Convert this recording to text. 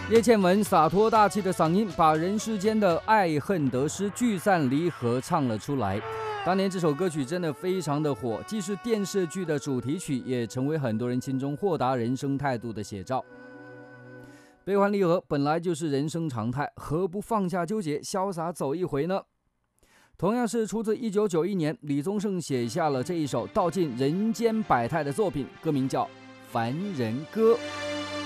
叶倩文洒脱大气的嗓音，把人世间的爱恨得失、聚散离合唱了出来。当年这首歌曲真的非常的火，既是电视剧的主题曲，也成为很多人心中豁达人生态度的写照。悲欢离合本来就是人生常态，何不放下纠结，潇洒走一回呢？同样是出自1991年，李宗盛写下了这一首道尽人间百态的作品，歌名叫《凡人歌》。